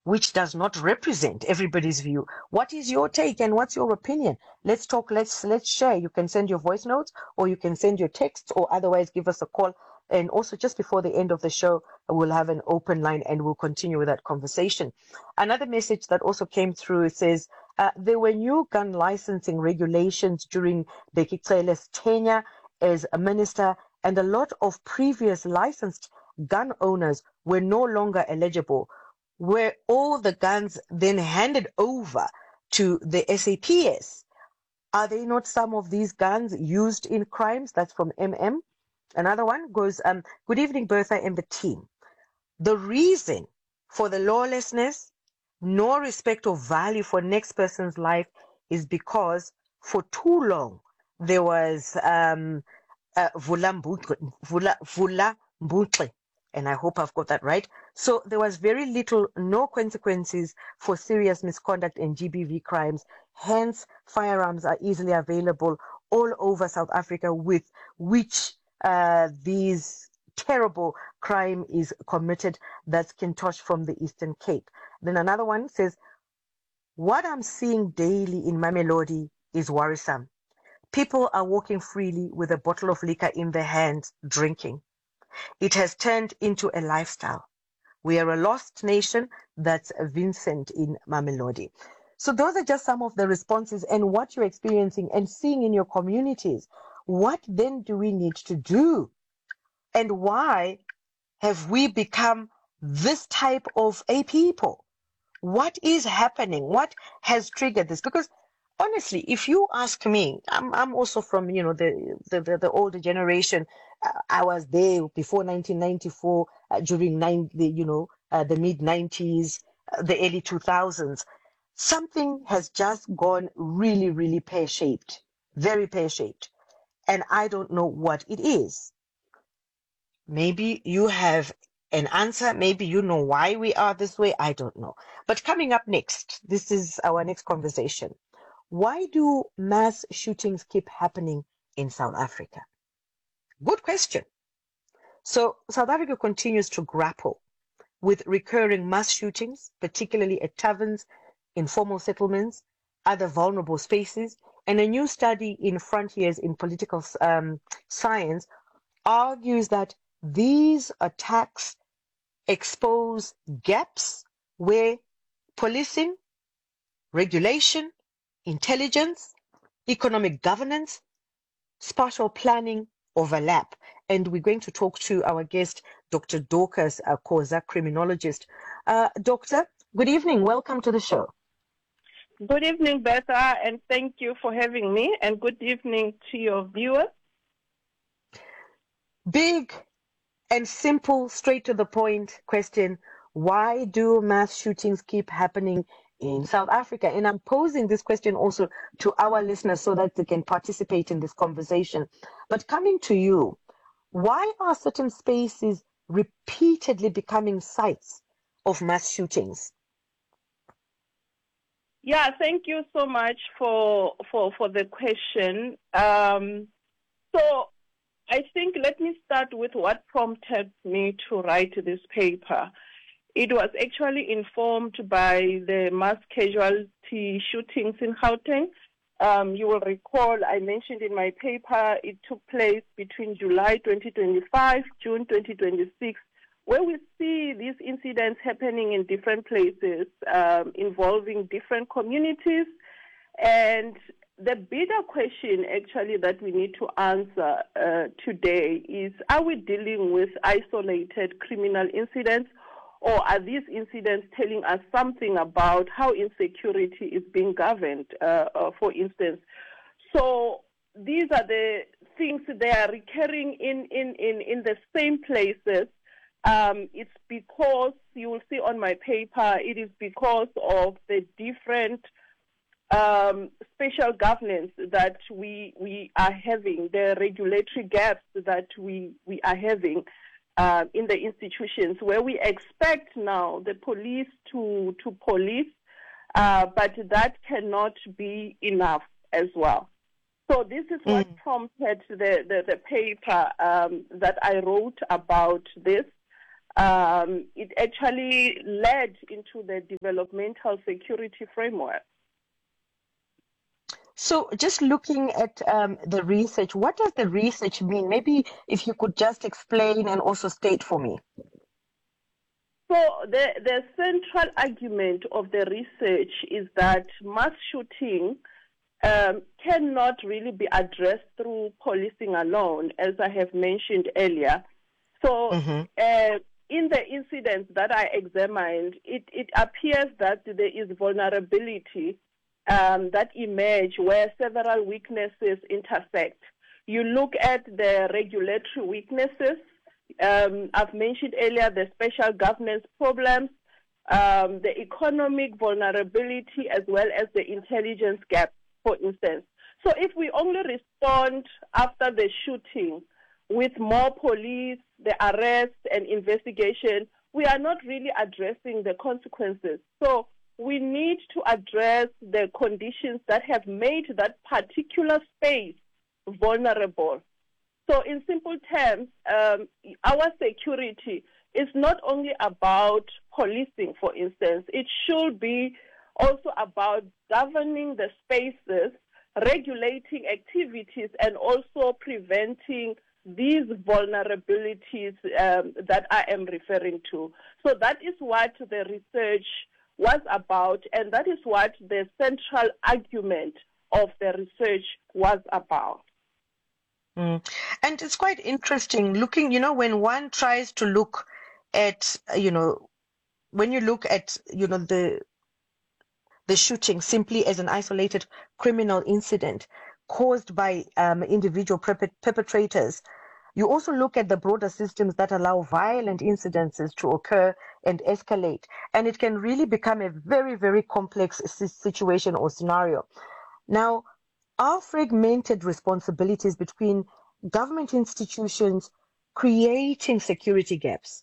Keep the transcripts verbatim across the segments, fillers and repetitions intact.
which does not represent everybody's view. What is your take and what's your opinion? Let's talk, let's let's share. You can send your voice notes or you can send your texts or otherwise give us a call. And also just before the end of the show, we'll have an open line and we'll continue with that conversation. Another message that also came through, it says, uh, there were new gun licensing regulations during Bheki Cele's tenure as a minister, and a lot of previous licensed gun owners were no longer eligible. Were all the guns then handed over to the S A P S? Are they not some of these guns used in crimes? That's from M M. Another one goes, um, good evening, Bertha and the team. The reason for the lawlessness, no respect or value for next person's life, is because for too long there was um, uh, Vula Mbutle, and I hope I've got that right. So there was very little, no consequences for serious misconduct in G B V crimes. Hence, firearms are easily available all over South Africa, with which uh, these terrible crime is committed. That's Kintosh from the Eastern Cape. Then another one says, what I'm seeing daily in Mamelodi is worrisome. People are walking freely with a bottle of liquor in their hands, drinking. It has turned into a lifestyle. We are a lost nation. That's Vincent in Mamelodi. So those are just some of the responses and what you're experiencing and seeing in your communities. What then do we need to do? And why have we become this type of a people? What is happening? What has triggered this? Because honestly, if you ask me, I'm I'm also from, you know, the the, the, the older generation. Uh, I was there before nineteen ninety-four, uh, during nine, the, you know, uh, the mid nineties, uh, the early two thousands. Something has just gone really, really pear-shaped, very pear-shaped. And I don't know what it is. Maybe you have an answer. Maybe you know why we are this way. I don't know. But coming up next, this is our next conversation. Why do mass shootings keep happening in South Africa? Good question. So South Africa continues to grapple with recurring mass shootings, particularly at taverns, informal settlements, other vulnerable spaces, and a new study in Frontiers in Political um, Science argues that these attacks expose gaps where policing, regulation, intelligence, economic governance, spatial planning overlap. And we're going to talk to our guest, Doctor Dorcas Khoza, criminologist. Uh, doctor, good evening. Welcome to the show. Good evening, Bertha, and thank you for having me. And good evening to your viewers. Big and simple, straight to the point question. Why do mass shootings keep happening in South Africa? And I'm posing this question also to our listeners so that they can participate in this conversation. But coming to you, why are certain spaces repeatedly becoming sites of mass shootings? Yeah, thank you so much for for, for the question. Um, so I think let me start with what prompted me to write this paper. It was actually informed by the mass casualty shootings in Gauteng. Um, you will recall I mentioned in my paper it took place between July twenty twenty-five, June twenty twenty-six, where we see these incidents happening in different places, um, involving different communities. And the bigger question actually that we need to answer uh, today is, are we dealing with isolated criminal incidents, or are these incidents telling us something about how insecurity is being governed, uh, uh, for instance? So these are the things, they are recurring in, in, in, in the same places. Um, it's because, you will see on my paper, it is because of the different um, special governance that we we are having, the regulatory gaps that we, we are having uh, in the institutions, where we expect now the police to, to police, uh, but that cannot be enough as well. So this is what mm. prompted the, the, the paper um, that I wrote about this. um, it actually led into the developmental security framework. So just looking at um, the research, what does the research mean? Maybe if you could just explain and also state for me. So the, the central argument of the research is that mass shooting um, cannot really be addressed through policing alone, as I have mentioned earlier. So mm-hmm. uh, in the incidents that I examined, it, it appears that there is vulnerability Um, that emerge where several weaknesses intersect. You look at the regulatory weaknesses. Um, I've mentioned earlier the special governance problems, um, the economic vulnerability, as well as the intelligence gap, for instance. So if we only respond after the shooting with more police, the arrest and investigation, we are not really addressing the consequences. So we need to address the conditions that have made that particular space vulnerable. So in simple terms, um, our security is not only about policing, for instance. It should be also about governing the spaces, regulating activities, and also preventing these vulnerabilities um, that I am referring to. So that is what the research was about, and that is what the central argument of the research was about. Mm. And it's quite interesting looking, you know, when one tries to look at, you know, when you look at, you know, the the shooting simply as an isolated criminal incident caused by um, individual perpetrators, you also look at the broader systems that allow violent incidences to occur and escalate. And it can really become a very, very complex situation or scenario. Now, are fragmented responsibilities between government institutions creating security gaps?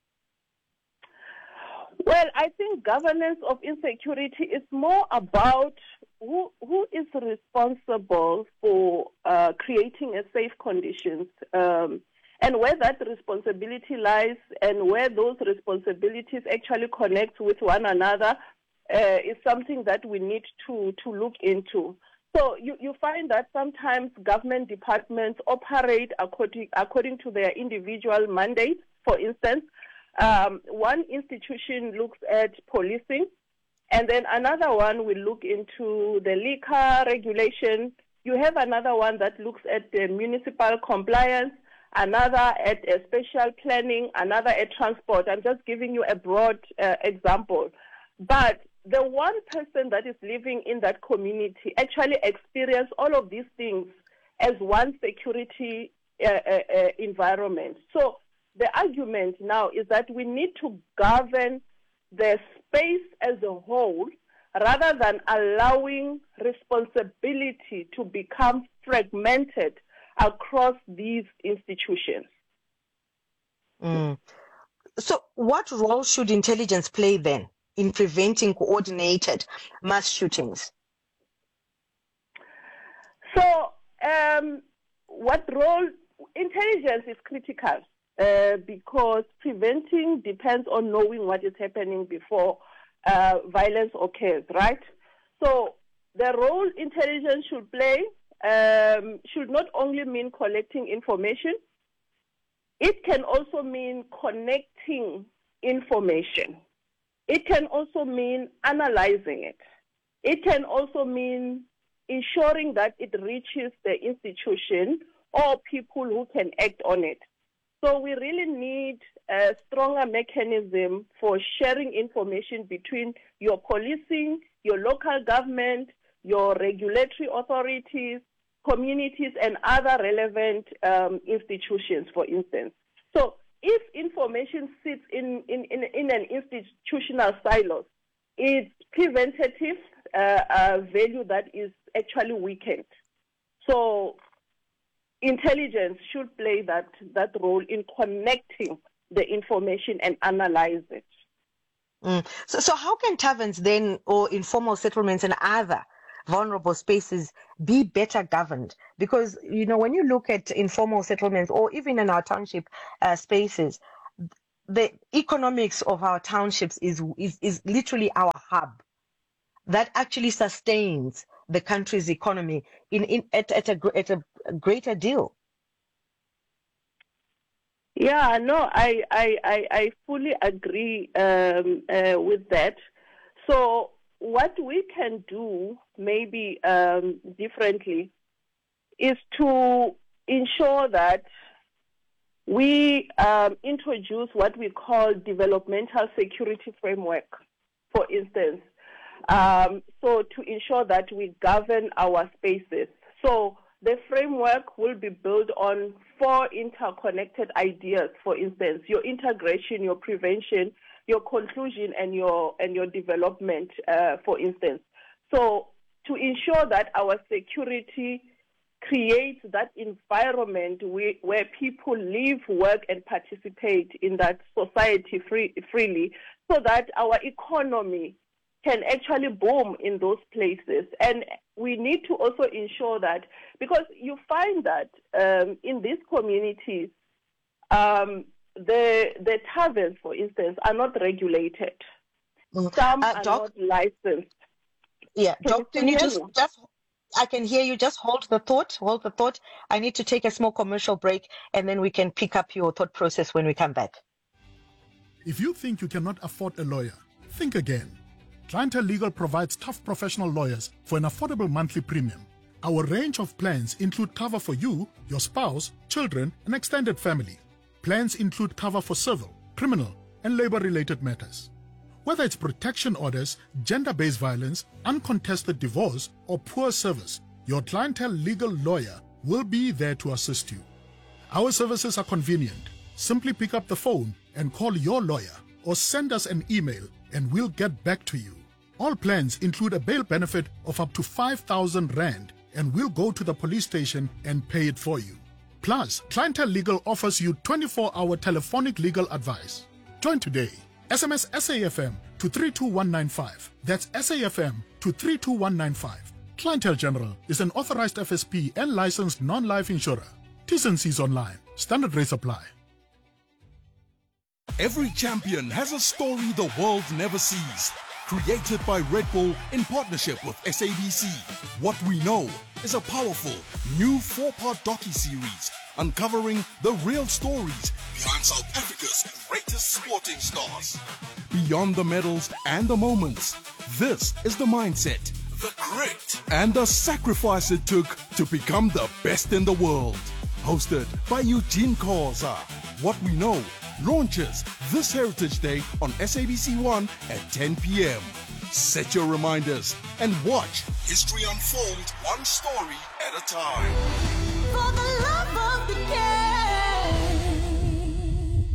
Well, I think governance of insecurity is more about who who is responsible for uh, creating a safe conditions, um, and where that responsibility lies, and where those responsibilities actually connect with one another, uh, is something that we need to to look into. So you, you find that sometimes government departments operate according according to their individual mandates. For instance, um, one institution looks at policing, and then another one will look into the liquor regulation. You have another one that looks at the municipal compliance, another at a special planning, another at transport. I'm just giving you a broad uh, example. But the one person that is living in that community actually experiences all of these things as one security uh, uh, uh, environment. So the argument now is that we need to govern the space as a whole rather than allowing responsibility to become fragmented across these institutions. Mm. So what role should intelligence play then in preventing coordinated mass shootings? So um, what role? Intelligence is critical uh, because preventing depends on knowing what is happening before uh, violence occurs, right? So the role intelligence should play um, should not only mean collecting information, it can also mean connecting information. It can also mean analyzing it. It can also mean ensuring that it reaches the institution or people who can act on it. So we really need a stronger mechanism for sharing information between your policing, your local government, your regulatory authorities, communities, and other relevant um, institutions, for instance. So if information sits in, in, in, in an institutional silo, it's preventative uh, uh, value that is actually weakened. So intelligence should play that, that role in connecting the information and analyze it. Mm. So, so how can taverns then, or informal settlements and other vulnerable spaces, be better governed? Because, you know, when you look at informal settlements or even in our township uh, spaces, the economics of our townships is, is, is literally our hub that actually sustains the country's economy in, in at, at, a, at a greater deal. Yeah, no, I, I, I, I fully agree um, uh, with that. So what we can do maybe um, differently is to ensure that we um, introduce what we call developmental security framework, for instance. Um, so to ensure that we govern our spaces. So the framework will be built on four interconnected ideas, for instance, your integration, your prevention, your conclusion, and your and your development, uh, for instance. So to ensure that our security creates that environment we, where people live, work, and participate in that society free, freely, so that our economy can actually boom in those places. And we need to also ensure that, because you find that um, in these communities, um, the the taverns, for instance, are not regulated. Mm. Some Uh, are Doc, not licensed. yeah, Can you Doc, still can you hear just, me? just, I can hear you, just hold the thought, hold the thought. I need to take a small commercial break, and then we can pick up your thought process when we come back. If you think you cannot afford a lawyer, think again. Clientele Legal provides tough professional lawyers for an affordable monthly premium. Our range of plans include cover for you, your spouse, children, and extended family. Plans include cover for civil, criminal, and labor-related matters. Whether it's protection orders, gender-based violence, uncontested divorce, or poor service, your Clientele Legal lawyer will be there to assist you. Our services are convenient. Simply pick up the phone and call your lawyer, or send us an email and we'll get back to you. All plans include a bail benefit of up to five thousand rand, and we'll go to the police station and pay it for you. Plus, Clientele Legal offers you twenty-four hour telephonic legal advice. Join today. S M S S A F M to three two one nine five. That's S A F M to three two one nine five. Clientele General is an authorized F S P and licensed non-life insurer. T's and C's online. Standard rates apply. Every champion has a story the world never sees. Created by Red Bull in partnership with S A B C. What We Know is a powerful new four-part docu-series uncovering the real stories behind South Africa's greatest sporting stars. Beyond the medals and the moments, this is the mindset, the grit, and the sacrifice it took to become the best in the world. Hosted by Eugene Khoza. What We Know launches this Heritage Day on S A B C one at ten p.m. Set your reminders and watch history unfold one story at a time. For the love of the game.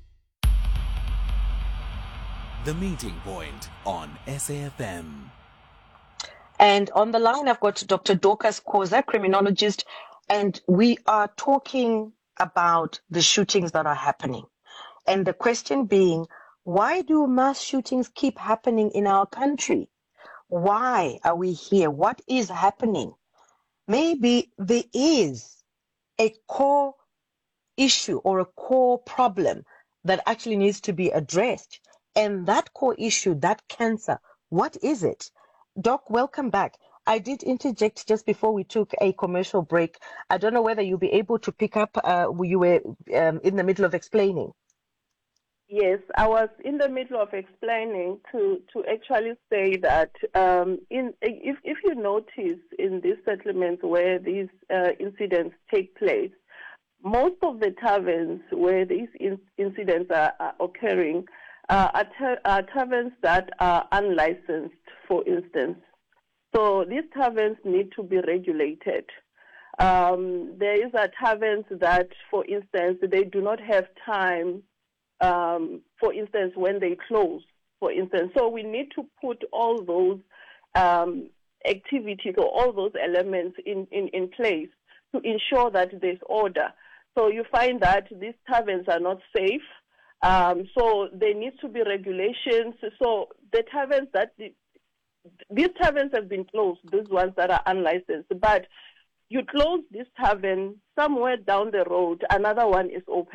The Meeting Point on S A F M. And on the line, I've got Doctor Dorcas Khoza, criminologist, and we are talking about the shootings that are happening. And the question being, why do mass shootings keep happening in our country? Why are we here? What is happening? Maybe there is a core issue or a core problem that actually needs to be addressed. And that core issue, that cancer, what is it? Doc, welcome back. I did interject just before we took a commercial break. I don't know whether you'll be able to pick up, uh, you were um, in the middle of explaining. Yes, I was in the middle of explaining to, to actually say that um, in if, if you notice in these settlements where these uh, incidents take place, most of the taverns where these in, incidents are, are occurring uh, are, ta- are taverns that are unlicensed, for instance. So these taverns need to be regulated. Um, there is a taverns that, for instance, they do not have time. Um, for instance, when they close, for instance. So we need to put all those um, activities or all those elements in, in, in place to ensure that there's order. So you find that these taverns are not safe. Um, so there needs to be regulations. So the taverns that, the, these taverns have been closed, these ones that are unlicensed, but you close this tavern, somewhere down the road, another one is open.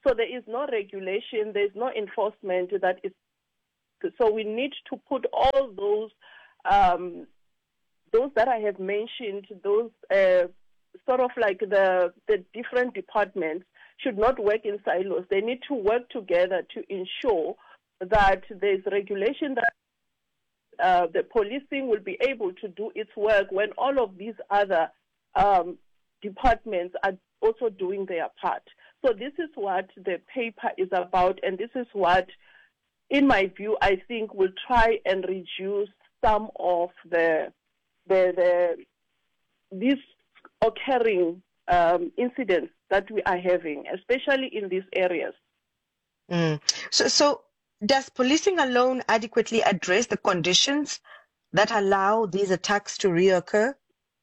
So there is no regulation, there is no enforcement that is. So we need to put all those, um, those that I have mentioned, those uh, sort of like the the different departments should not work in silos. They need to work together to ensure that there's regulation, that uh, the policing will be able to do its work when all of these other um, departments are also doing their part. So this is what the paper is about, and this is what, in my view, I think will try and reduce some of the the, the these occurring um, incidents that we are having, especially in these areas. Mm. So, so does policing alone adequately address the conditions that allow these attacks to reoccur?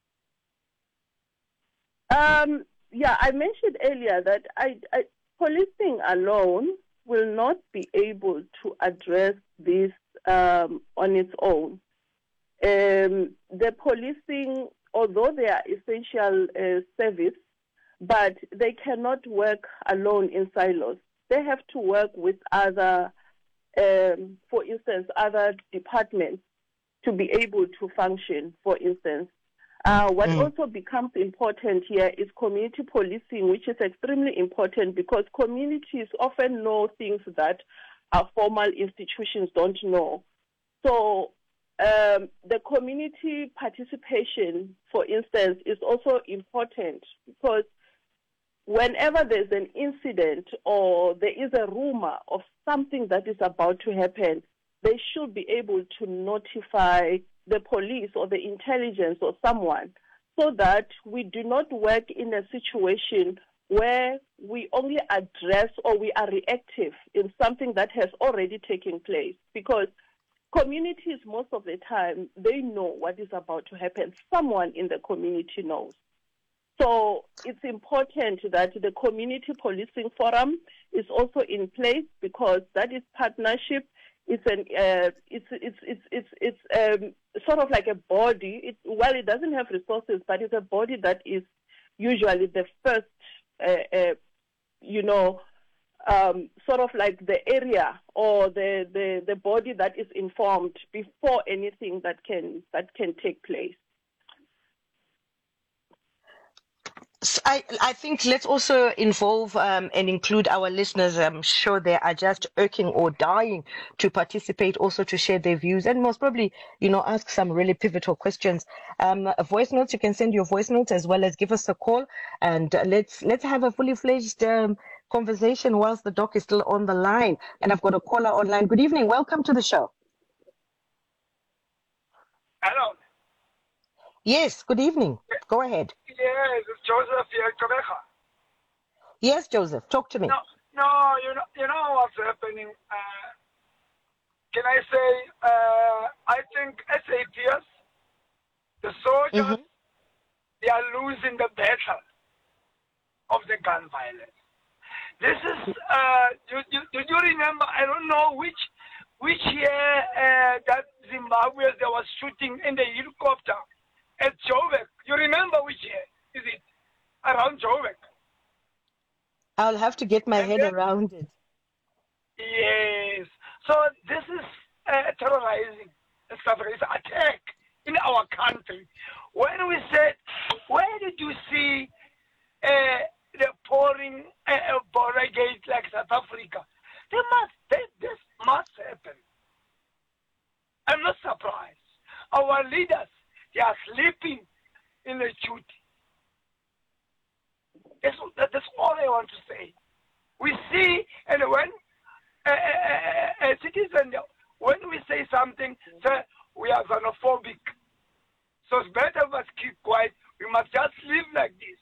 Um, yeah, I mentioned earlier that I, I, policing alone will not be able to address this um, on its own. Um, the policing, although they are essential uh, service, but they cannot work alone in silos. They have to work with other, um, for instance, other departments to be able to function, for instance. Uh, what mm. also becomes important here is community policing, which is extremely important because communities often know things that our formal institutions don't know. So um, the community participation, for instance, is also important because whenever there's an incident or there is a rumor of something that is about to happen, they should be able to notify the police or the intelligence or someone so that we do not work in a situation where we only address or we are reactive in something that has already taken place. Because communities, most of the time, they know what is about to happen. Someone in the community knows. So it's important that the community policing forum is also in place because that is partnership. It's an uh, it's it's it's it's it's um, sort of like a body. It, well, it doesn't have resources, but it's a body that is usually the first, uh, uh, you know, um, sort of like the area or the, the, the body that is informed before anything that can that can take place. So I, I think let's also involve um, and include our listeners. I'm sure they are just irking or dying to participate, also to share their views and most probably, you know, ask some really pivotal questions. Um, voice notes, you can send your voice notes as well as give us a call, and uh, let's let's have a fully fledged um, conversation whilst the doc is still on the line. And I've got a caller online. Good evening. Welcome to the show. Hello. Yes, good evening. Go ahead. Yes, it's Joseph here, Quebeca. Yes, Joseph, talk to me. No, no, you know, you know what's happening. Uh, can I say, uh, I think S A P S, the soldiers, mm-hmm. they are losing the battle of the gun violence. This is, uh, you, you, do you remember, I don't know which which year uh, that Zimbabwe, there was shooting in the helicopter at Joburg. You remember which year? Is it around Joburg? I'll have to get my and head then, around it. Yes. So this is uh, terrorizing stuff. It's an attack in our country. When we said, where did you see uh, the pouring uh, border gate like South Africa? They must, they, this must happen. I'm not surprised. Our leaders, they are sleeping in the duty. That's, that's all I want to say. We see, and when a, a, a citizen, when we say something, say we are xenophobic. So it's better for us to keep quiet. We must just live like this.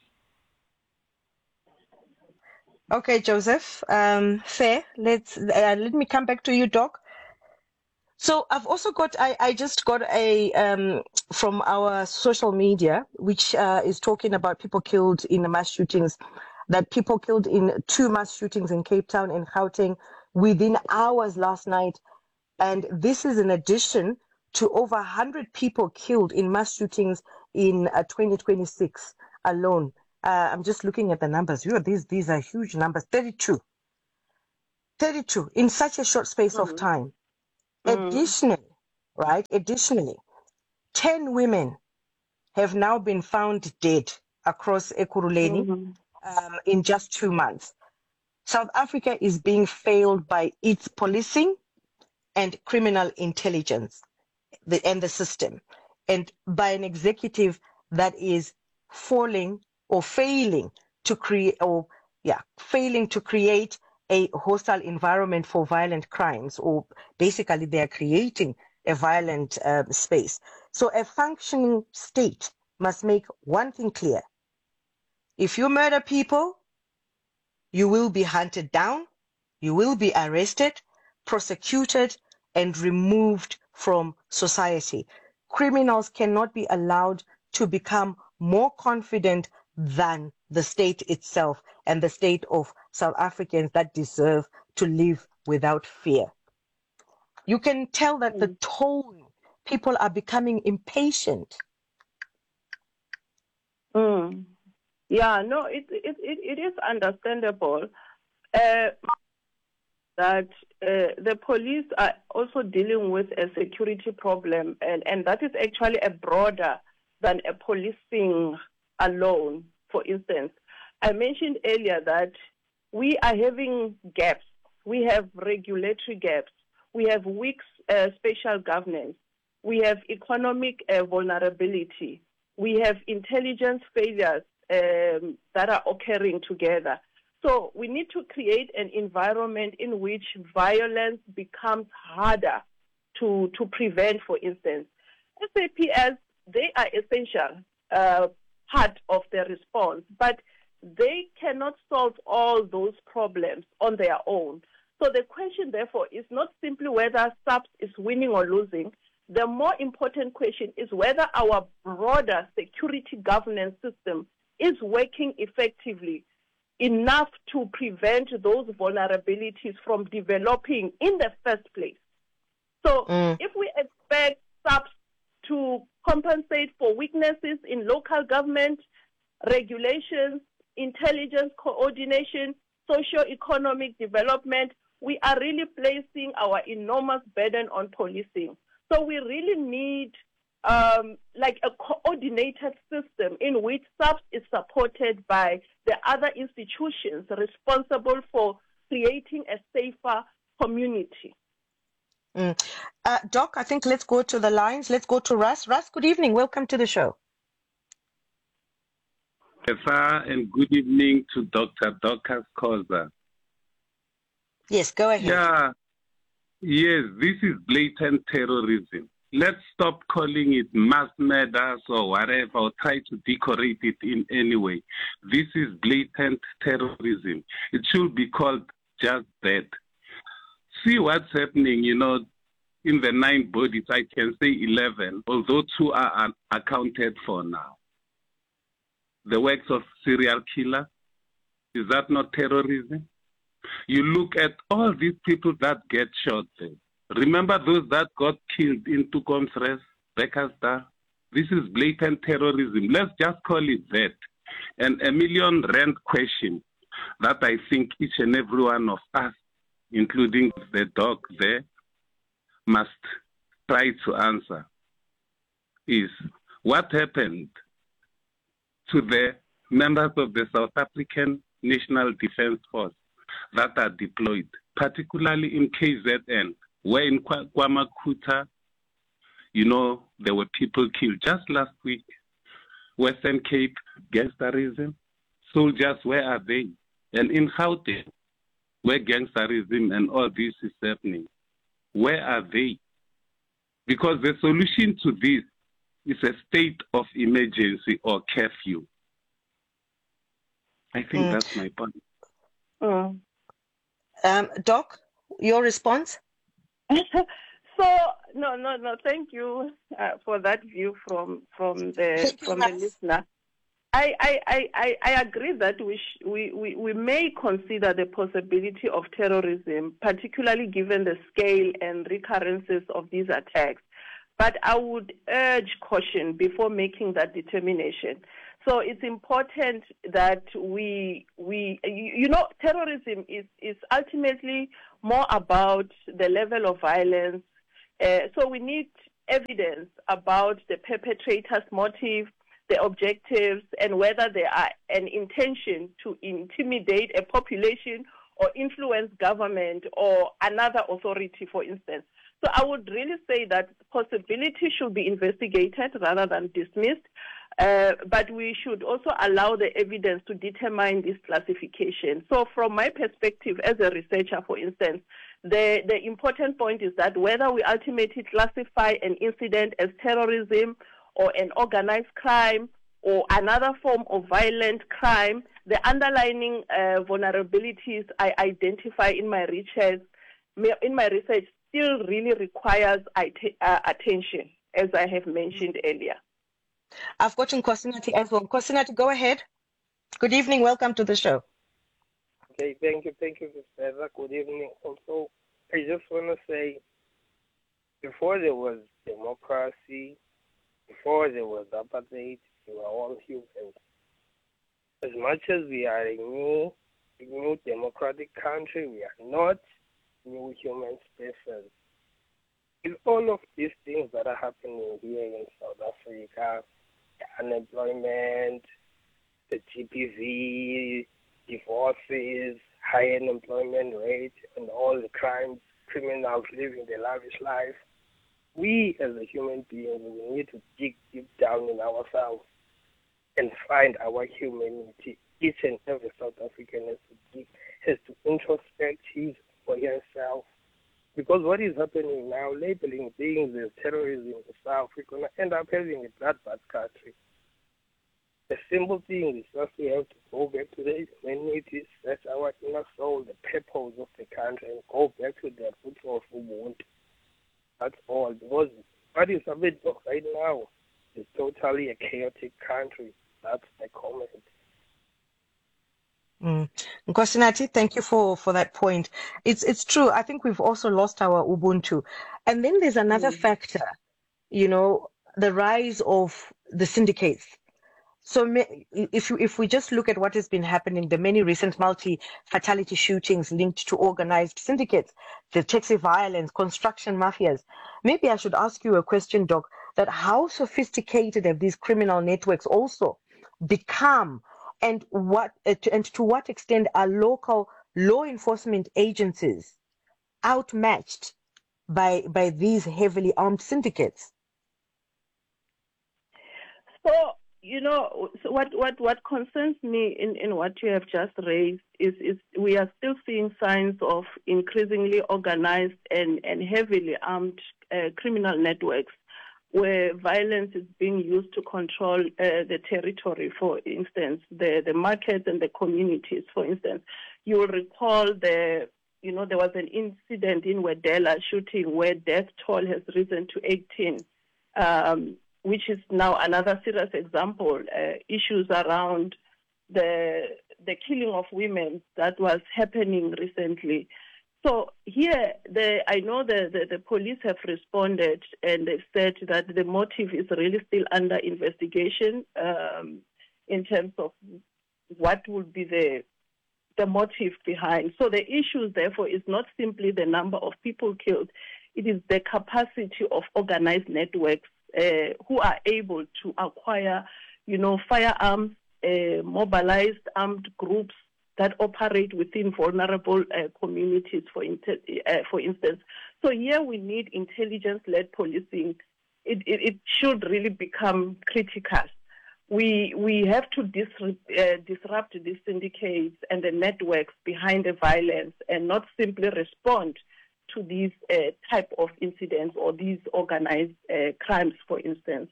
Okay, Joseph. Um, fair. Let's uh, let me come back to you, Doc. So I've also got, I, I just got a, um, from our social media, which uh, is talking about people killed in the mass shootings, that people killed in two mass shootings in Cape Town and Gauteng within hours last night. And this is in addition to over one hundred people killed in mass shootings in uh, twenty twenty-six alone. Uh, I'm just looking at the numbers. You know, these, these are huge numbers, thirty-two. thirty-two in such a short space of time. Mm. Additionally, right, additionally, ten women have now been found dead across Ekurhuleni Mhm. um, in just two months. South Africa is being failed by its policing and criminal intelligence the, and the system, and by an executive that is falling or failing to create, or yeah, failing to create a hostile environment for violent crimes, or basically they are creating a violent uh, space. So a functioning state must make one thing clear. If you murder people, you will be hunted down, you will be arrested, prosecuted, and removed from society. Criminals cannot be allowed to become more confident than the state itself and the state of South Africans that deserve to live without fear. You can tell that the tone, people are becoming impatient. Mm. Yeah, no, it, it, it, it is understandable uh, that uh, the police are also dealing with a security problem, and, and that is actually a broader than a policing alone. For instance, I mentioned earlier that we are having gaps. We have regulatory gaps. We have weak uh, spatial governance. We have economic uh, vulnerability. We have intelligence failures um, that are occurring together. So we need to create an environment in which violence becomes harder to, to prevent, for instance. S A P S, they are essential uh, part of the response, but they cannot solve all those problems on their own. So the question, therefore, is not simply whether SAPS is winning or losing. The more important question is whether our broader security governance system is working effectively enough to prevent those vulnerabilities from developing in the first place. So Mm. if we expect SAPS to compensate for weaknesses in local government, regulations, intelligence coordination, socio-economic development, we are really placing our enormous burden on policing. So we really need um, like a coordinated system in which SAPS is supported by the other institutions responsible for creating a safer community. Mm. Uh, Doc, I think let's go to the lines. Let's go to Russ. Russ, good evening. Welcome to the show. Professor, and good evening to Doctor Dorcas Khoza. Yes, go ahead. Yeah, yes, this is blatant terrorism. Let's stop calling it mass murders or whatever, or try to decorate it in any way. This is blatant terrorism. It should be called just that. See what's happening, you know, in the nine bodies, I can say eleven, although two are accounted for now. The works of serial killer, is that not terrorism? You look at all these people that get shot there. Remember those that got killed in Tukomsres, Bekastar? This is blatant terrorism. Let's just call it that. And a million rand question that I think each and every one of us, including the dog there, must try to answer is, what happened to the members of the South African National Defence Force that are deployed, particularly in K Z N, where in KwaMakhutha, you know, there were people killed just last week. Western Cape, gangsterism, soldiers, where are they? And in Gauteng, where gangsterism and all this is happening, where are they? Because the solution to this is a state of emergency or curfew. I think Mm. that's my point. Mm. Um, Doc, your response? So no, no, no. Thank you uh, for that view from from the Thank you, from the Russ. listener. I, I, I, I- I agree that we, sh- we, we, we may consider the possibility of terrorism, particularly given the scale and recurrences of these attacks. But I would urge caution before making that determination. So it's important that we, we you know, terrorism is, is ultimately more about the level of violence. Uh, so we need evidence about the perpetrator's motive, the objectives, and whether there are an intention to intimidate a population or influence government or another authority, for instance. So I would really say that possibility should be investigated rather than dismissed, uh, but we should also allow the evidence to determine this classification. So from my perspective as a researcher, for instance, the, the important point is that whether we ultimately classify an incident as terrorism or an organized crime or another form of violent crime, the underlying uh, vulnerabilities I identify in my research, in my research still really requires uh, attention, as I have mentioned earlier. I've got Nkosinathi as well. Nkosinathi, go ahead. Good evening. Welcome to the show. Okay, thank you. Thank you, Mister Eva. Good evening. Also, I just want to say, before there was democracy, before there was apartheid, we were all humans. As much as we are a new, a new democratic country, we are not new human species. With all of these things that are happening here in South Africa, the unemployment, the G B V, divorces, high unemployment rate, and all the crimes, criminals living their lavish life, we as a human beings, we need to dig deep down in ourselves and find our humanity. Each and every South African has to dig, has to introspect his or herself. Because what is happening now, labeling things as terrorism in the South, we're going to end up having a bloodbath country. The simple thing is just we have to go back to the humanity, search our inner soul, the purpose of the country, and go back to that root of Ubuntu. That's all. Because what is happening right now is totally a chaotic country. That's the comment. Mm. Nkosinathi, thank you for, for that point. It's it's true. I think we've also lost our Ubuntu. And then there's another mm. factor, you know, the rise of the syndicates. So if you, if we just look at what has been happening, the many recent multi-fatality shootings linked to organized syndicates, the taxi violence, construction mafias, maybe I should ask you a question, Doc, that how sophisticated have these criminal networks also become, and what and to what extent are local law enforcement agencies outmatched by by these heavily armed syndicates? So, you know, so what, what, what concerns me in, in what you have just raised is, is we are still seeing signs of increasingly organized and, and heavily armed uh, criminal networks where violence is being used to control uh, the territory, for instance, the, the markets and the communities, for instance. You will recall the, you know, there was an incident in Wedela shooting where death toll has risen to eighteen, um, which is now another serious example. Uh, issues around the the killing of women that was happening recently. So here, the, I know the, the, the police have responded and they've said that the motive is really still under investigation um, in terms of what would be the the motive behind. So the issue, therefore, is not simply the number of people killed. It is the capacity of organized networks uh, who are able to acquire, you know, firearms, uh, mobilized armed groups that operate within vulnerable uh, communities, for, inter- uh, for instance. So here we need intelligence-led policing. It, it, it should really become critical. We we have to disrupt, uh, disrupt these syndicates and the networks behind the violence and not simply respond to these uh, type of incidents or these organized uh, crimes, for instance.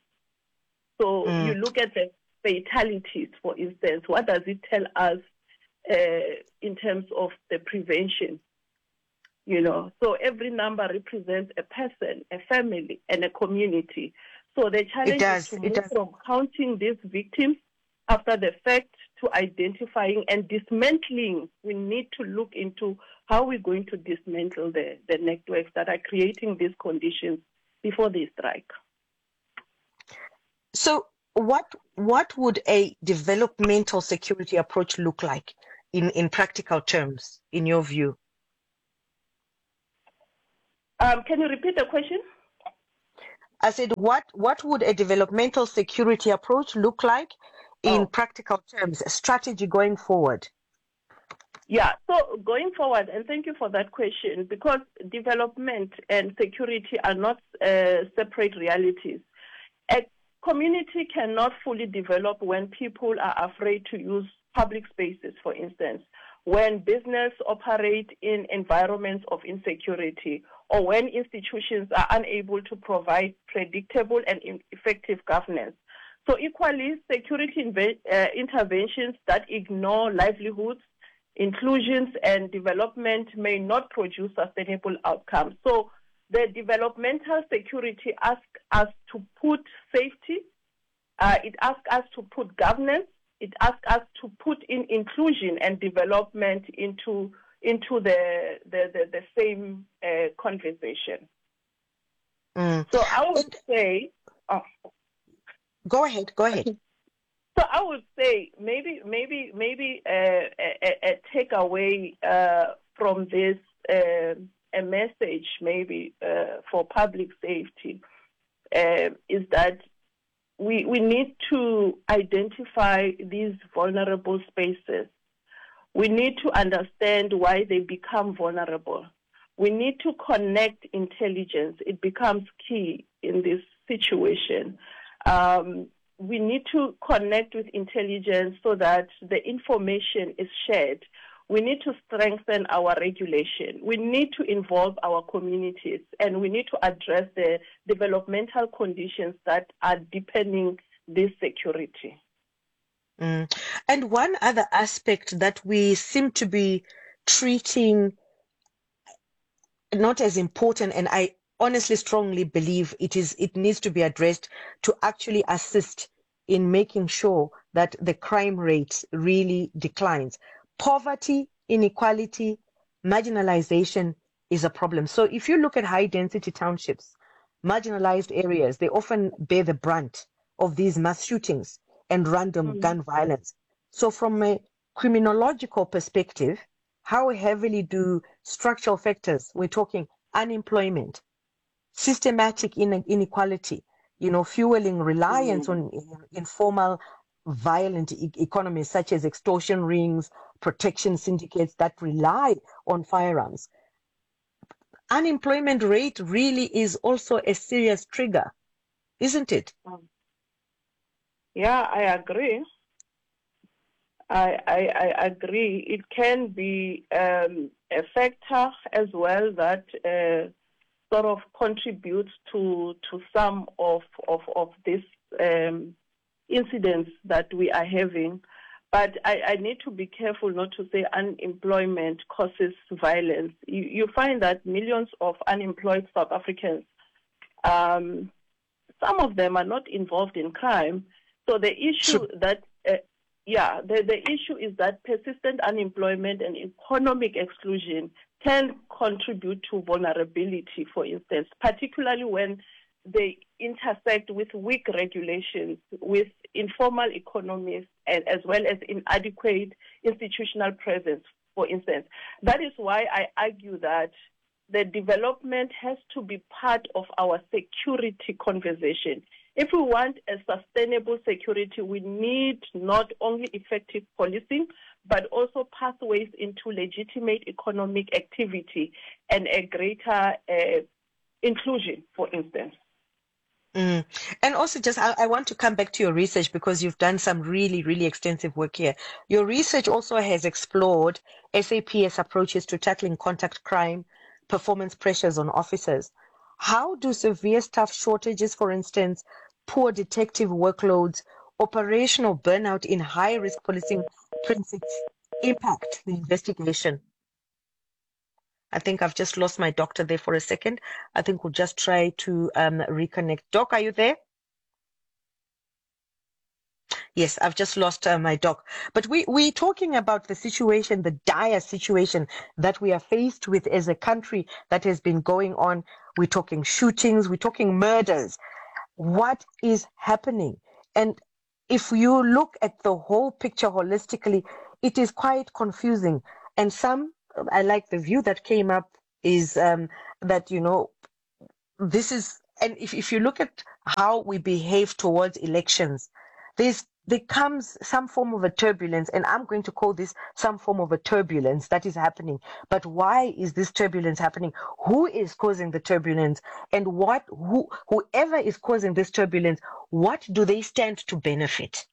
So mm. you look at the fatalities, for instance. What does it tell us uh, in terms of the prevention? You know, so every number represents a person, a family, and a community. So the challenge is to move from counting these victims after the fact to identifying and dismantling. We need to look into how we're going to dismantle the, the networks that are creating these conditions before they strike. So what what would a developmental security approach look like in, in practical terms, in your view? Um, can you repeat the question? I said, what what would a developmental security approach look like in Oh. practical terms, a strategy going forward? Yeah, so going forward, and thank you for that question, because development and security are not uh, separate realities. A community cannot fully develop when people are afraid to use public spaces, for instance, when business operate in environments of insecurity, or when institutions are unable to provide predictable and effective governance. So equally, security inve- uh, interventions that ignore livelihoods, inclusions, and development may not produce sustainable outcomes. So the developmental security asks us to put safety, uh, it asks us to put governance, it asks us to put in inclusion and development into into the the, the, the same uh, conversation. Mm. So I would say... Oh. Go ahead, go ahead. So I would say maybe maybe maybe uh, a, a takeaway uh, from this uh, a message maybe uh, for public safety uh, is that we we need to identify these vulnerable spaces. We need to understand why they become vulnerable. We need to connect intelligence. It becomes key in this situation. Um, we need to connect with intelligence so that the information is shared. We need to strengthen our regulation. We need to involve our communities, and we need to address the developmental conditions that are deepening this security. Mm. And one other aspect that we seem to be treating not as important, and I honestly strongly believe it is it needs to be addressed to actually assist in making sure that the crime rate really declines. Poverty, inequality, marginalization is a problem. So if you look at high density townships, marginalized areas, they often bear the brunt of these mass shootings and random mm-hmm. gun violence. So from a criminological perspective, how heavily do structural factors, we're talking unemployment, systematic inequality, you know, fueling reliance mm. on informal violent e- economies such as extortion rings, protection syndicates that rely on firearms. Unemployment rate really is also a serious trigger, isn't it? Yeah, I agree. I, I, I agree. It can be um, a factor as well that uh, sort of contributes to to some of of, of these um, incidents that we are having. But I, I need to be careful not to say unemployment causes violence. You, you find that millions of unemployed South Africans, um, some of them are not involved in crime. So the issue sure. that uh, Yeah, the, the issue is that persistent unemployment and economic exclusion can contribute to vulnerability, for instance, particularly when they intersect with weak regulations, with informal economies, and as well as inadequate institutional presence, for instance. That is why I argue that the development has to be part of our security conversation. If we want a sustainable security, we need not only effective policing, but also pathways into legitimate economic activity and a greater uh, inclusion, for instance. Mm. And also just, I, I want to come back to your research because you've done some really, really extensive work here. Your research also has explored S A P S approaches to tackling contact crime, performance pressures on officers. How do severe staff shortages, for instance, poor detective workloads, operational burnout in high-risk policing precincts impact the investigation? I think I've just lost my doctor there for a second. I think we'll just try to um, reconnect. Doc, are you there? Yes, I've just lost uh, my doc. But we, we're talking about the situation, the dire situation that we are faced with as a country that has been going on. We're talking shootings, we're talking murders. What is happening? And if you look at the whole picture holistically, it is quite confusing. And some, I like the view that came up is um, that, you know, this is, and if, if you look at how we behave towards elections, there's there comes some form of a turbulence, and I'm going to call this some form of a turbulence that is happening. But why is this turbulence happening? Who is causing the turbulence? And what who whoever is causing this turbulence, what do they stand to benefit?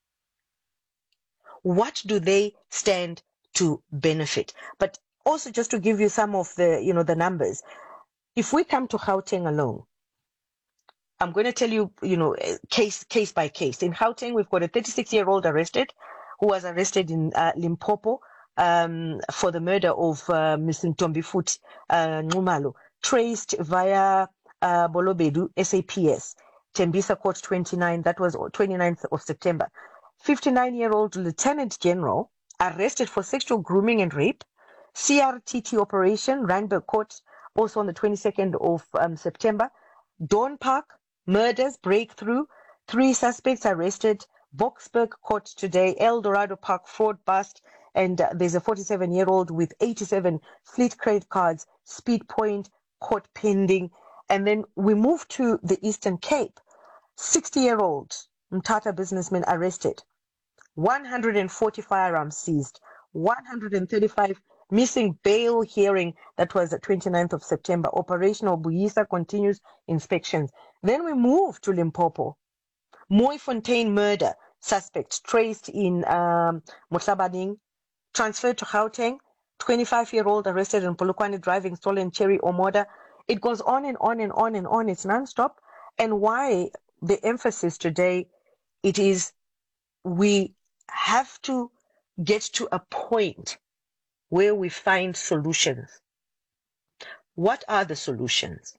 What do they stand to benefit? But also, just to give you some of the, you know, the numbers, if we come to Gauteng alone, I'm going to tell you, you know, case case by case. In Gauteng, we've got a thirty-six-year-old arrested who was arrested in uh, Limpopo um, for the murder of uh, Mister Ntombifuthi uh, Nxumalo, traced via uh, Bolobedu S A P S, Tembisa Court twenty-nine, that was twenty-ninth of September. fifty-nine-year-old Lieutenant General arrested for sexual grooming and rape, C R T T operation, Randburg Court, also on the twenty-second of um, September. Dawn Park, murders, breakthrough, three suspects arrested. Boksburg Court today, El Dorado Park fraud bust, and uh, there's a forty-seven-year-old with eighty-seven fleet credit cards, Speed Point, court pending. And then we move to the Eastern Cape. sixty-year-old Mthatha businessman arrested. one hundred forty firearms seized. one hundred thirty-five missing bail hearing. That was the twenty-ninth of September. Operational Buyisa continues inspections. Then we move to Limpopo. Mooifontein murder suspect traced in um, Motlabaning, transferred to Gauteng. twenty-five-year-old arrested in Polokwane driving stolen Cherry Omoda. It goes on and on and on and on. It's nonstop. And why the emphasis today, it is we have to get to a point where we find solutions. What are the solutions?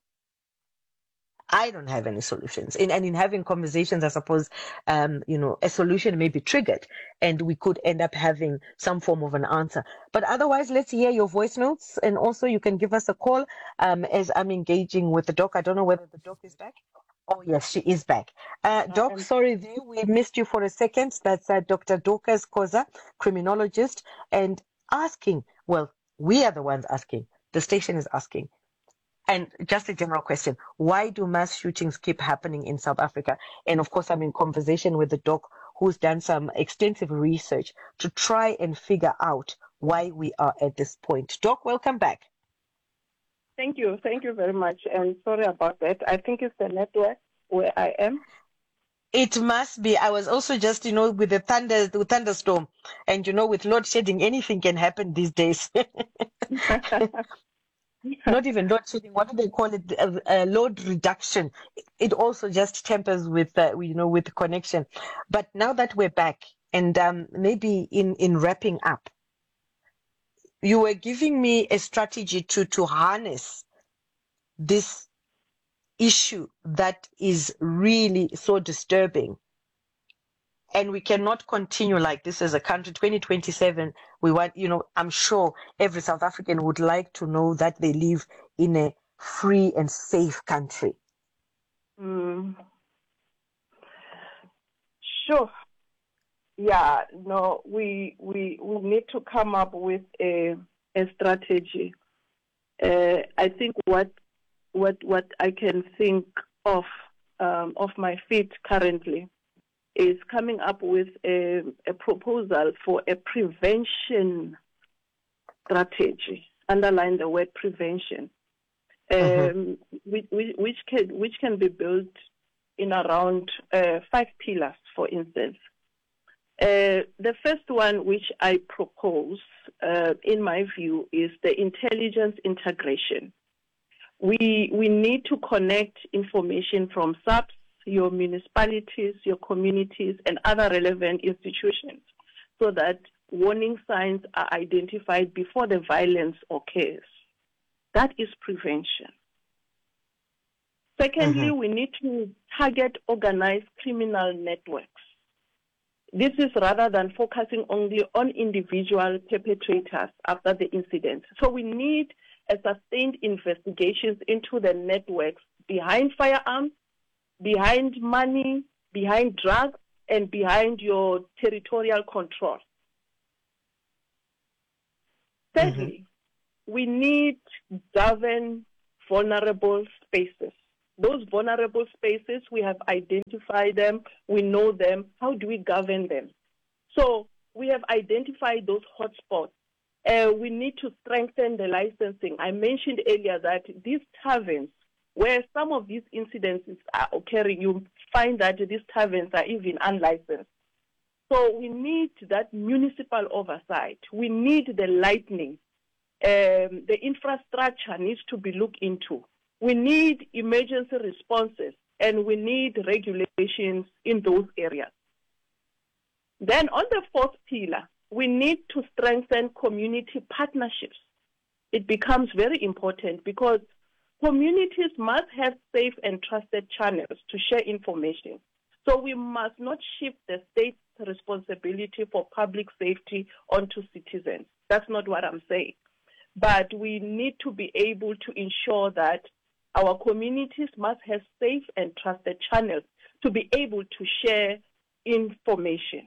I don't have any solutions. In, and in having conversations, I suppose, um, you know, a solution may be triggered and we could end up having some form of an answer. But otherwise, let's hear your voice notes. And also you can give us a call um, as I'm engaging with the doc. I don't know whether the doc is back. Oh, yes, she is back. Uh, doc, sorry, there, we missed you for a second. That's uh, Doctor Dorcas Koza, criminologist, and asking, well, we are the ones asking. The station is asking. And just a general question, why do mass shootings keep happening in South Africa? And of course, I'm in conversation with the doc who's done some extensive research to try and figure out why we are at this point. Doc, welcome back. Thank you. Thank you very much. And sorry about that. I think it's the network where I am. It must be. I was also just, you know, with the thunder, the thunderstorm, and, you know, with load shedding, anything can happen these days. Not even load shedding. What do they call it? Uh, uh, load reduction. It also just tempers with, uh, you know, with connection. But now that we're back, and um, maybe in, in wrapping up, you were giving me a strategy to, to harness this issue that is really so disturbing. And we cannot continue like this as a country. twenty twenty-seven, we want, you know, I'm sure every South African would like to know that they live in a free and safe country. Mm. Sure. Yeah, no, we we we need to come up with a a strategy. Uh, I think what what what I can think of um, of my feet currently is coming up with a, a proposal for a prevention strategy. Underline the word prevention, um, uh-huh. which, which can which can be built in around uh, five pillars, for instance. Uh, the first one, which I propose, uh, in my view, is the intelligence integration. We we need to connect information from S A P S, your municipalities, your communities, and other relevant institutions so that warning signs are identified before the violence occurs. That is prevention. Secondly, mm-hmm. we need to target organized criminal networks. This is rather than focusing only on individual perpetrators after the incident. So we need a sustained investigations into the networks behind firearms, behind money, behind drugs, and behind your territorial control. Thirdly, mm-hmm. we need govern vulnerable spaces. Those vulnerable spaces, we have identified them, we know them. How do we govern them? So we have identified those hotspots. Uh, we need to strengthen the licensing. I mentioned earlier that these taverns, where some of these incidences are occurring, you find that these taverns are even unlicensed. So we need that municipal oversight. We need the lightning. Um, the infrastructure needs to be looked into. We need emergency responses, and we need regulations in those areas. Then on the fourth pillar, we need to strengthen community partnerships. It becomes very important because communities must have safe and trusted channels to share information. So we must not shift the state's responsibility for public safety onto citizens. That's not what I'm saying. But we need to be able to ensure that our communities must have safe and trusted channels to be able to share information.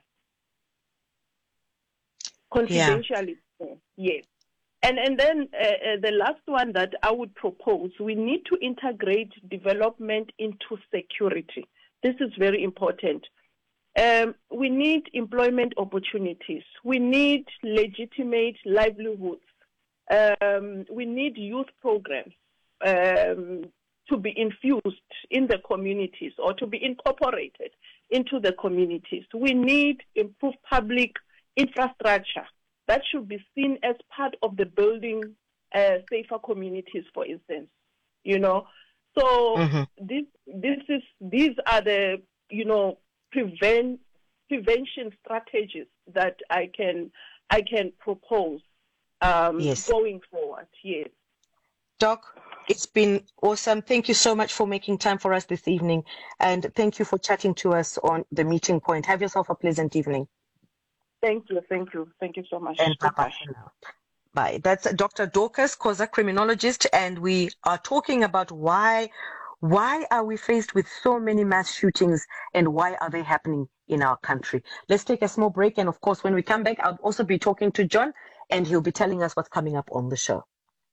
Confidentially, yeah. Yes. And, and then uh, uh, the last one that I would propose, we need to integrate development into security. This is very important. Um, we need employment opportunities. We need legitimate livelihoods. Um, we need youth programs um, to be infused in the communities or to be incorporated into the communities. We need improved public infrastructure. That should be seen as part of the building uh, safer communities, for instance. You know, so mm-hmm. this this is these are the you know prevent prevention strategies that I can I can propose um, yes. going forward. Yes, Doc, it's been awesome. Thank you so much for making time for us this evening, and thank you for chatting to us on the meeting point. Have yourself a pleasant evening. Thank you, thank you, thank you so much. And bye-bye. Bye. That's Doctor Dorcas Khoza, criminologist, and we are talking about why, why are we faced with so many mass shootings and why are they happening in our country? Let's take a small break, and of course, when we come back, I'll also be talking to John, and he'll be telling us what's coming up on the show.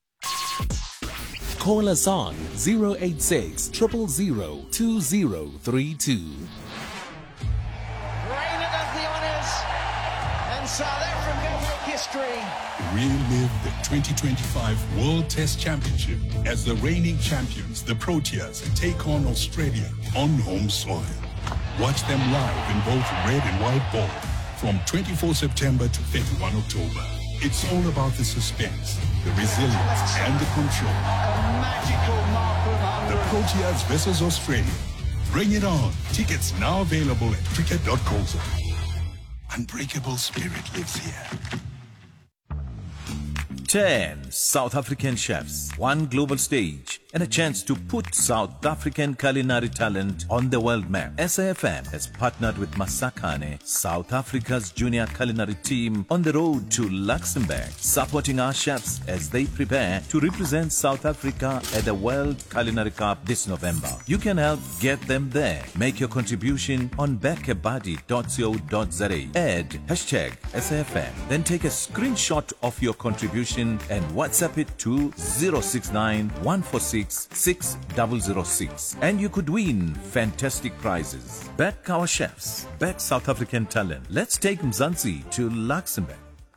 Call us on zero eight six, zero zero zero, two zero three two. South Africa make history. Relive the twenty twenty-five World Test Championship as the reigning champions, the Proteas, take on Australia on home soil. Watch them live in both red and white ball from twenty-fourth September to thirty-first October. It's all about the suspense, the resilience, and the control. A magical mark of The Proteas versus Australia. Bring it on. Tickets now available at cricket dot co dot za. Unbreakable spirit lives here. ten South African chefs, one global stage, and a chance to put South African culinary talent on the world map. S A F M has partnered with Masakane, South Africa's junior culinary team, on the road to Luxembourg, supporting our chefs as they prepare to represent South Africa at the World Culinary Cup this November. You can help get them there. Make your contribution on bekebadi dot co dot za. Add hashtag S A F M. Then take a screenshot of your contribution and WhatsApp it to zero six nine, one four six, six zero zero six. And you could win fantastic prizes. Back our chefs. Back South African talent. Let's take Mzansi to Luxembourg.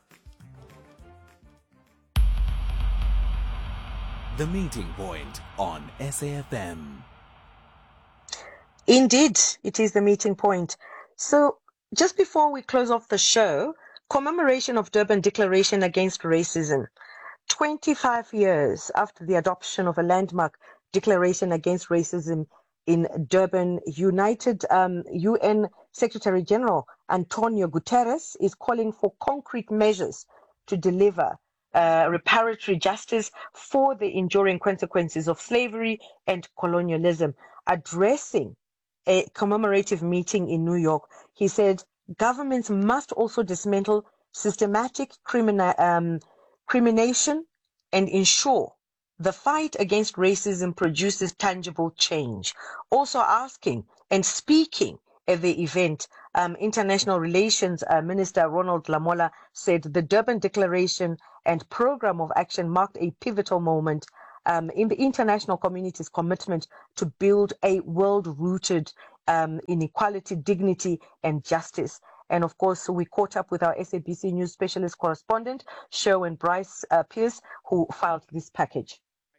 The Meeting Point on S A F M. Indeed, it is the meeting point. So just before we close off the show, commemoration of Durban Declaration Against Racism. twenty-five years after the adoption of a landmark declaration against racism in Durban, United um, U N Secretary General Antonio Guterres is calling for concrete measures to deliver uh, reparatory justice for the enduring consequences of slavery and colonialism. Addressing a commemorative meeting in New York, he said, governments must also dismantle systematic crimina- um, crimination and ensure the fight against racism produces tangible change. Also asking and speaking at the event Um, International Relations uh, Minister Ronald Lamola said the Durban Declaration and Program of Action marked a pivotal moment um, in the international community's commitment to build a world rooted um, in equality, dignity, and justice. And of course, we caught up with our S A B C News specialist correspondent, Sherwin Bryce uh, Pierce, who filed this package.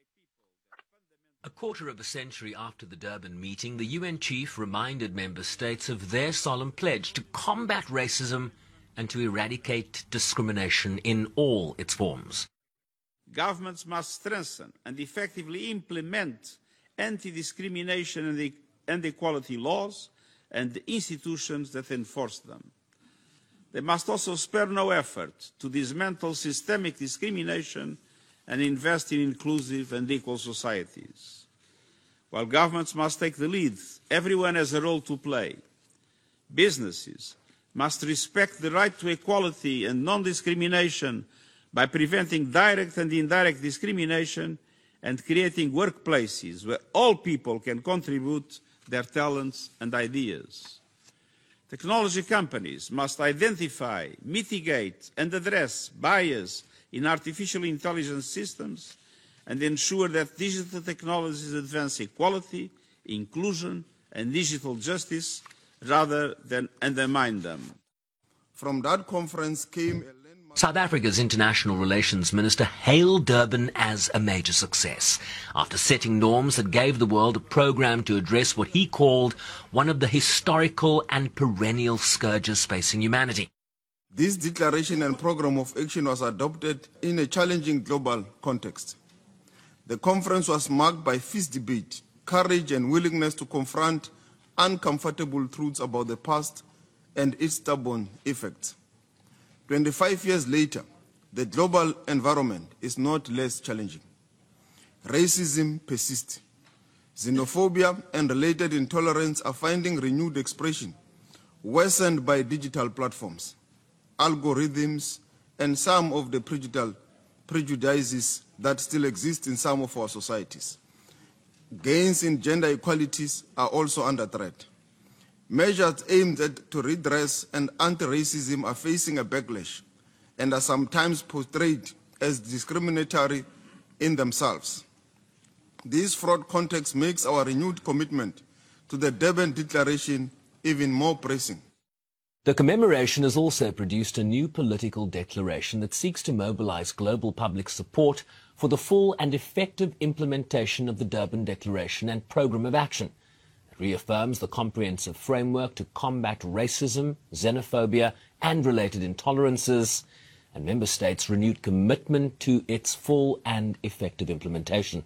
A quarter of a century after the Durban meeting, the U N chief reminded member states of their solemn pledge to combat racism and to eradicate discrimination in all its forms. Governments must strengthen and effectively implement anti-discrimination and, e and equality laws and the institutions that enforce them. They must also spare no effort to dismantle systemic discrimination and invest in inclusive and equal societies. While governments must take the lead, everyone has a role to play. Businesses must respect the right to equality and non-discrimination by preventing direct and indirect discrimination and creating workplaces where all people can contribute their talents and ideas. Technology companies must identify, mitigate and address bias in artificial intelligence systems and ensure that digital technologies advance equality, inclusion and digital justice rather than undermine them. From that conference came a South Africa's International Relations Minister hailed Durban as a major success after setting norms that gave the world a program to address what he called one of the historical and perennial scourges facing humanity. This declaration and program of action was adopted in a challenging global context. The conference was marked by fierce debate, courage and willingness to confront uncomfortable truths about the past and its stubborn effects. twenty-five years later, the global environment is not less challenging. Racism persists. Xenophobia and related intolerance are finding renewed expression, worsened by digital platforms, algorithms, and some of the prejudices that still exist in some of our societies. Gains in gender equalities are also under threat. Measures aimed at to redress and anti-racism are facing a backlash and are sometimes portrayed as discriminatory in themselves. This fraud context makes our renewed commitment to the Durban Declaration even more pressing. The commemoration has also produced a new political declaration that seeks to mobilize global public support for the full and effective implementation of the Durban Declaration and Programme of Action. Reaffirms the comprehensive framework to combat racism, xenophobia and related intolerances, and member states' renewed commitment to its full and effective implementation.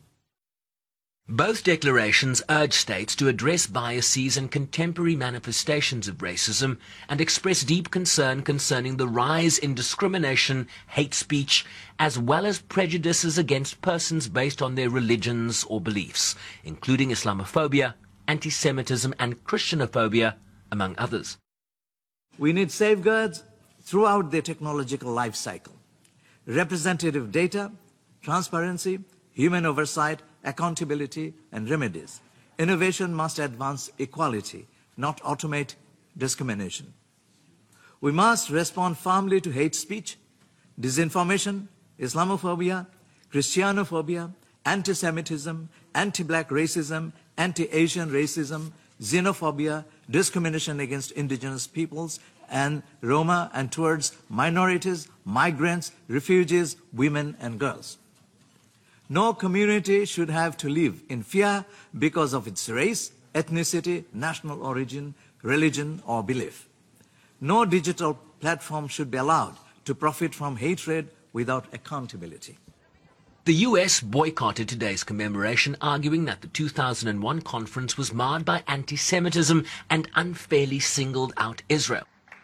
Both declarations urge states to address biases and contemporary manifestations of racism and express deep concern concerning the rise in discrimination, hate speech, as well as prejudices against persons based on their religions or beliefs, including Islamophobia, anti-Semitism and Christianophobia, among others. We need safeguards throughout the technological life cycle. Representative data, transparency, human oversight, accountability and remedies. Innovation must advance equality, not automate discrimination. We must respond firmly to hate speech, disinformation, Islamophobia, Christianophobia, anti-Semitism, anti-black racism, anti-Asian racism, xenophobia, discrimination against indigenous peoples and Roma and towards minorities, migrants, refugees, women and girls. No community should have to live in fear because of its race, ethnicity, national origin, religion or belief. No digital platform should be allowed to profit from hatred without accountability. The U S boycotted today's commemoration, arguing that the two thousand one conference was marred by anti-Semitism and unfairly singled out Israel.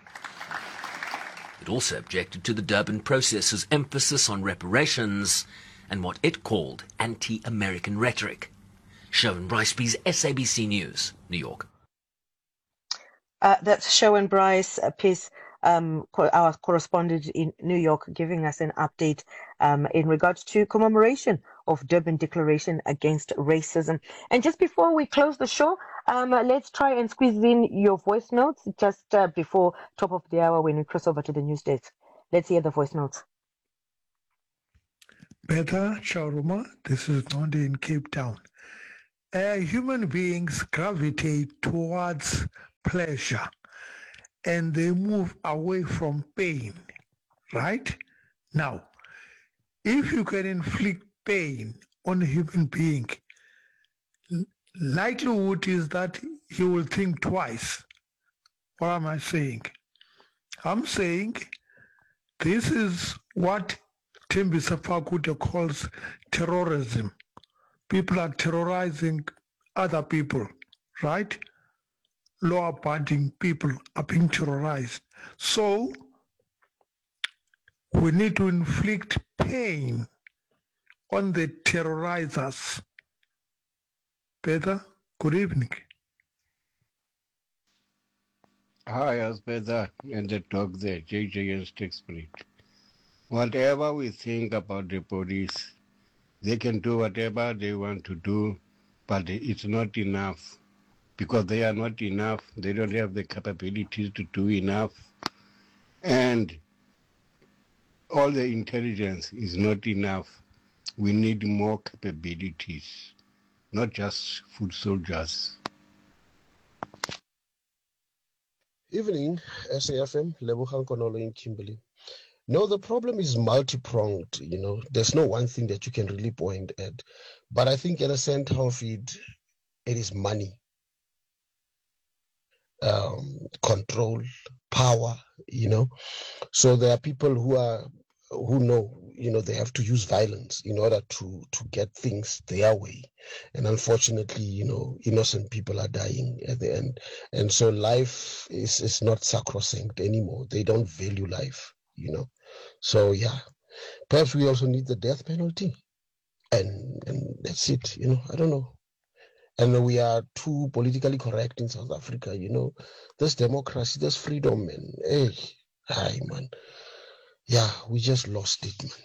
It also objected to the Durban process's emphasis on reparations and what it called anti-American rhetoric. Sherwin Bryce, S A B C News, New York. Uh, that's Sherwin Bryce, uh, Pierce, um, co- our correspondent in New York, giving us an update um, in regards to commemoration of Durban Declaration Against Racism. And just before we close the show, Um, let's try and squeeze in your voice notes just uh, before top of the hour when we cross over to the news desk. Let's hear the voice notes. Beta Chauruma, this is Nondi in Cape Town. Uh, human beings gravitate towards pleasure and they move away from pain, right? Now, if you can inflict pain on a human being, likelihood is that he will think twice. What am I saying? I'm saying this is what Tembisa Fakude calls terrorism. People are terrorizing other people, right? Law-abiding people are being terrorized. So we need to inflict pain on the terrorizers. Peter, good evening. Hi, Asbeda and the talk there, J J and Sticksplit. Whatever we think about the police, they can do whatever they want to do, but it's not enough. Because they are not enough, they don't have the capabilities to do enough. And all the intelligence is not enough. We need more capabilities, not just foot soldiers. Evening, S A F M, Lebogang Konolo in Kimberley. No, the problem is multi-pronged, you know. There's no one thing that you can really point at. But I think at the center of it, it is money, um, control, power, you know. So there are people who are, who know, you know, they have to use violence in order to, to get things their way. And unfortunately, you know, innocent people are dying at the end. And so life is, is not sacrosanct anymore. They don't value life, you know. So yeah, perhaps we also need the death penalty, and and that's it. You know, I don't know. And we are too politically correct in South Africa. You know, there's democracy, there's freedom, man. Hey, hi, man. Yeah, we just lost it, man.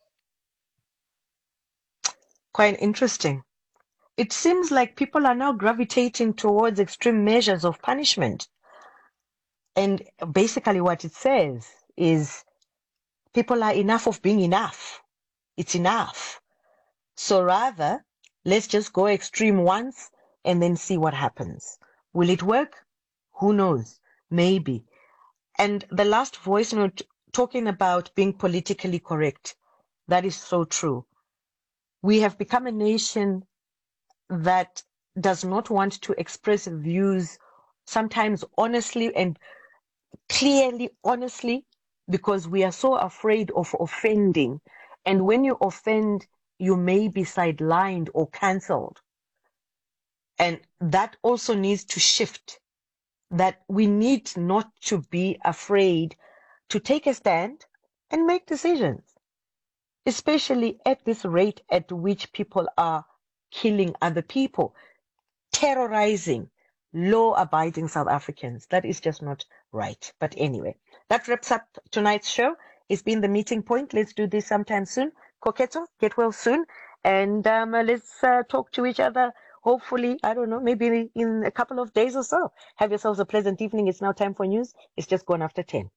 Quite interesting. It seems like people are now gravitating towards extreme measures of punishment. And basically what it says is people are enough of being enough. It's enough. So rather, let's just go extreme once and then see what happens. Will it work? Who knows? Maybe. And the last voice note talking about being politically correct, that is so true. We have become a nation that does not want to express views sometimes honestly and clearly, honestly, because we are so afraid of offending. And when you offend, you may be sidelined or cancelled. And that also needs to shift, that we need not to be afraid to take a stand and make decisions, especially at this rate at which people are killing other people, terrorizing law-abiding South Africans. That is just not right. But anyway, that wraps up tonight's show. It's been the meeting point. Let's do this sometime soon. Koketo, get well soon. And um, let's uh, talk to each other, hopefully, I don't know, maybe in a couple of days or so. Have yourselves a pleasant evening. It's now time for news. It's just gone after ten.